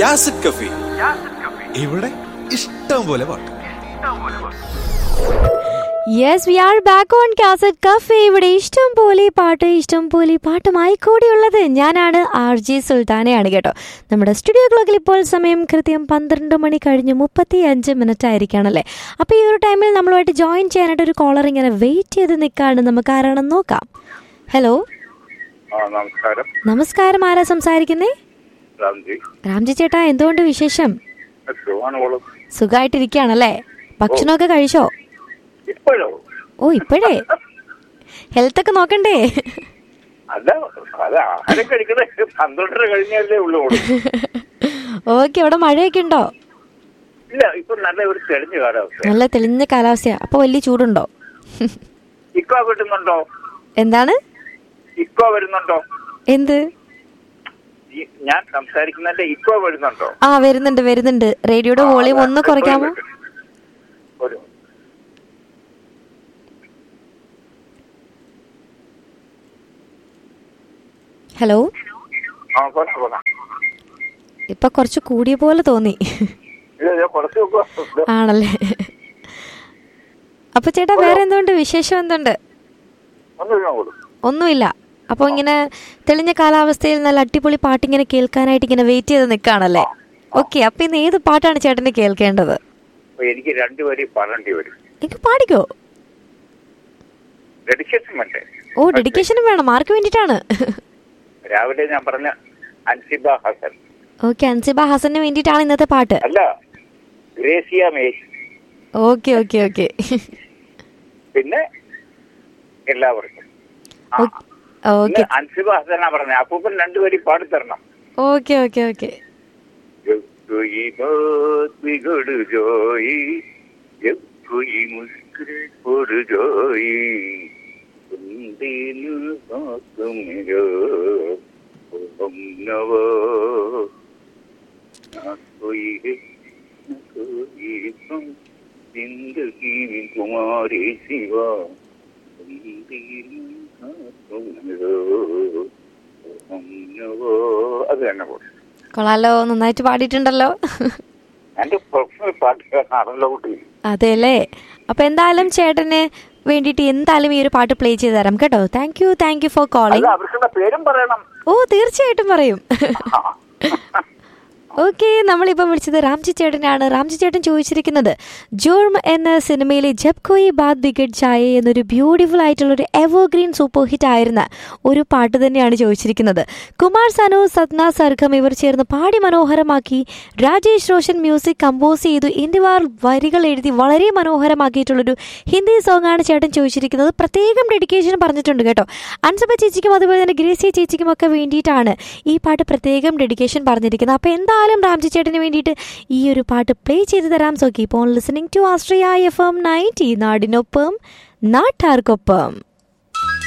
യാസിഡ് കഫി. ഇവിടെ ഇഷ്ടം പോലെ പാട്ട്. Yes, V are back on cassette cafe. ഇവിടെ ഇഷ്ടം പോലെ പാട്ടുമായി കൂടിയുള്ളത് ഞാനാണ് RJ സുൽത്താനയാണ് കേട്ടോ. നമ്മുടെ സ്റ്റുഡിയോ ക്ലോക്കിൽ ഇപ്പോൾ സമയം കൃത്യം 12 മണി കഴിഞ്ഞ് 35 മിനിറ്റ് ആയിരിക്കുകയാണല്ലേ. അപ്പോൾ ഈ ഒരു ടൈമിൽ നമ്മളുമായിട്ട് ജോയിൻ ചെയ്യാനായിട്ട് ഒരു കോളർ ഇങ്ങനെ വെയിറ്റ് ചെയ്ത് നിൽക്കാണ്. നമുക്ക് ആരാണെന്ന് നോക്കാം. ഹലോ, നമസ്കാരം. ആരാ സംസാരിക്കുന്നേ? രാംജി ചേട്ടാ, എന്തുകൊണ്ട് വിശേഷം? സുഖമായിട്ടിരിക്കുകയാണല്ലേ? ഭക്ഷണമൊക്കെ കഴിച്ചോ? ഓ, ഇപ്പോഴേ ഹെൽത്ത് ഒക്കെ നോക്കണ്ടേ? ഓക്കെ, അവിടെ മഴയൊക്കെ ഉണ്ടോ? നല്ല തെളിഞ്ഞ കാലാവസ്ഥയാ. അപ്പൊ വലിയ ചൂടുണ്ടോ? എന്താണ്? എന്ത്? ഞാൻ സംസാരിക്കുന്നതിന്റെ ഇക്കോ വരുന്നുണ്ടോ? ആ, വരുന്നുണ്ട്. റേഡിയോയുടെ വോളിയം ഒന്ന് കുറയ്ക്കാമോ? ഹലോ, ഇപ്പൊ കുറച്ച് കൂടിയ പോലെ തോന്നി. ആണല്ലേ? അപ്പൊ ചേട്ടാ, വേറെ എന്തുണ്ട് വിശേഷം? എന്തുണ്ട്? ഒന്നുമില്ല. അപ്പൊ ഇങ്ങനെ തെളിഞ്ഞ കാലാവസ്ഥയിൽ നല്ല അടിപൊളി പാട്ടിങ്ങനെ കേൾക്കാനായിട്ട് ഇങ്ങനെ വെയിറ്റ് ചെയ്ത് നിൽക്കുകയാണല്ലേ? ഓക്കെ, അപ്പൊ ഇന്ന് ഏത് പാട്ടാണ് ചേട്ടന് കേൾക്കേണ്ടത്? എനിക്ക് രണ്ടുപേരും പാടേണ്ടി വരും. എനിക്ക് പാടിക്കോ? ഓ, ഡെഡിക്കേഷനും വേണം. ആർക്ക് വേണ്ടിട്ടാണ്? രാവിലെ ഞാൻ പറഞ്ഞ അൻസിബ ഹസൻ. ഓക്കെ, അൻസിബ ഹസന് വേണ്ടിട്ടാണ് ഇന്നത്തെ പാട്ട്. അല്ല, ഗ്രേസിയ മേശ്. ഓക്കെ. പിന്നെ എല്ലാവർക്കും. അൻസിബ ഹസനാ പറഞ്ഞ. അപ്പൂപ്പൻ രണ്ടുപേരും പാടിത്തരണം. ഓക്കെ. കുമാരി ശിവ അത് തന്നെ പോയി. കൊള്ളാലോ, നന്നായിട്ട് പാടിയിട്ടുണ്ടല്ലോ. എന്റെ പ്രൊഫഷണൽ പാട്ടുകാരനാണല്ലോ കുട്ടി. അതെല്ലേ? അപ്പൊ എന്തായാലും ചേട്ടന് വേണ്ടിട്ട് എന്തായാലും ഈ ഒരു പാട്ട് പ്ലേ ചെയ്ത് തരാം കേട്ടോ. Thank you for calling. അവരുടെ പേരും പറയണം. ഓ, തീർച്ചയായിട്ടും പറയും. ഓക്കെ, നമ്മളിപ്പം വിളിച്ചത് രാംജി ചേട്ടനാണ്. രാംജി ചേട്ടൻ ചോദിച്ചിരിക്കുന്നത് ജുർം എന്ന സിനിമയിലെ ജബ് കോയി ബാത് ബിഗഡ് ജായേ എന്നൊരു ബ്യൂട്ടിഫുൾ ആയിട്ടുള്ളൊരു എവർഗ്രീൻ സൂപ്പർ ഹിറ്റ് ആയിരുന്ന ഒരു പാട്ട് തന്നെയാണ് ചോദിച്ചിരിക്കുന്നത്. കുമാർ സാനു, സത്ന സർഗം ഇവർ ചേർന്ന് പാടി മനോഹരമാക്കി. രാജേഷ് റോഷൻ മ്യൂസിക് കമ്പോസ് ചെയ്തു. ഇന്ത്യവാർ വരികൾ എഴുതി വളരെ മനോഹരമാക്കിയിട്ടുള്ളൊരു ഹിന്ദി സോങ് ആണ് ചേട്ടൻ ചോദിച്ചിരിക്കുന്നത്. പ്രത്യേകം ഡെഡിക്കേഷൻ പറഞ്ഞിട്ടുണ്ട് കേട്ടോ. അൻസബ ചേച്ചിക്കും അതുപോലെ തന്നെ ഗ്രേസിയ ചേച്ചിക്കും ഒക്കെ വേണ്ടിയിട്ടാണ് ഈ പാട്ട് പ്രത്യേകം ഡെഡിക്കേഷൻ പറഞ്ഞിരിക്കുന്നത്. അപ്പോൾ എന്താ രാംജി ചേട്ടന് വേണ്ടിയിട്ട് ഈ ഒരു പാട്ട് പ്ലേ ചെയ്ത് തരാം. So keep on listening to Austria FM 90, നാടിനൊപ്പം നാട്ടാർക്കൊപ്പം.